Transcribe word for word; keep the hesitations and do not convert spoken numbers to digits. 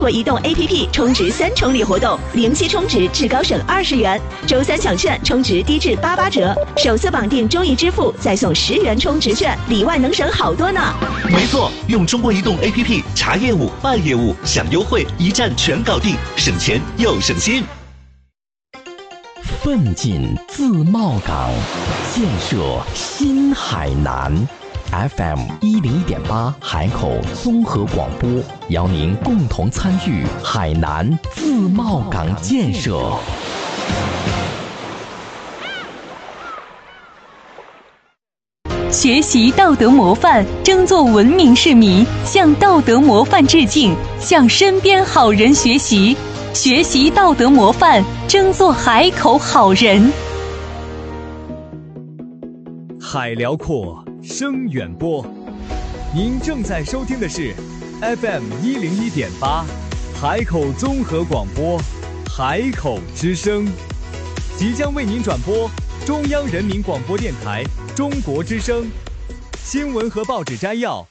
我移动 A P P 充值三重礼活动，零息充值至高省二十元，周三抢券充值低至八八折，首次绑定中移支付再送十元充值券，里外能省好多呢。 没错，用中国移动 A P P 查业务、办业务、享优惠，一站全搞定，省钱又省心。 奋进自贸港，建设新海南。F M 一零一点八海口综合广播，邀您共同参与海南自贸港建设。 学习道德模范，争做文明市民，向道德模范致敬，向身边好人学习，学习道德模范，争做海口好人。 海辽阔，声远播。您正在收听的是 F M 一零一点八海口综合广播，海口之声，即将为您转播中央人民广播电台中国之声新闻和报纸摘要，